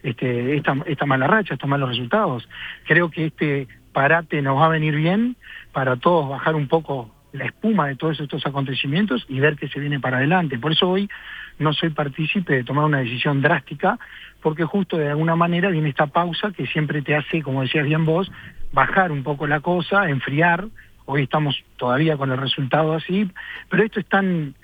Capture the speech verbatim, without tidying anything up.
este, esta, esta mala racha, estos malos resultados. Creo que este parate nos va a venir bien para todos, bajar un poco la espuma de todos estos acontecimientos y ver qué se viene para adelante. Por eso hoy no soy partícipe de tomar una decisión drástica, porque justo de alguna manera viene esta pausa que siempre te hace, como decías bien vos, bajar un poco la cosa, enfriar. Hoy estamos todavía con el resultado así, pero esto es tan